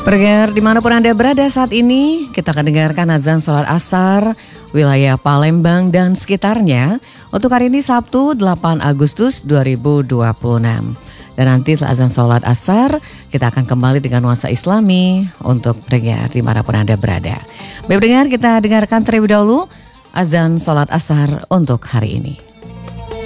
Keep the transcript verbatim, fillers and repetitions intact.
Pendengar dimanapun Anda berada saat ini, kita akan dengarkan azan sholat asar wilayah Palembang dan sekitarnya untuk hari ini Sabtu delapan Agustus dua ribu dua puluh enam. Dan nanti setelah azan sholat asar, kita akan kembali dengan nuansa Islami untuk pendengar dimanapun Anda berada. Baik pendengar, kita dengarkan terlebih dahulu azan sholat asar untuk hari ini.